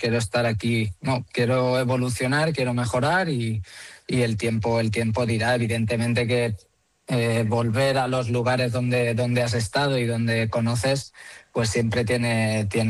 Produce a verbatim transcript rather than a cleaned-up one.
quiero estar aquí. No, quiero evolucionar, quiero mejorar y, y el tiempo, el tiempo dirá. Evidentemente que eh, volver a los lugares donde, donde has estado y donde conoces, pues siempre tiene, tiene